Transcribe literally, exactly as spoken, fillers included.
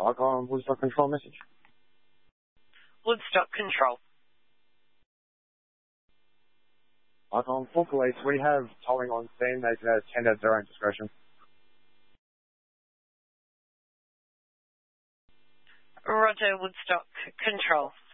Icon Woodstock Control message. Woodstock Control. Icon for police, we have towing on scene. They can attend at their own discretion. Roger, Woodstock Control.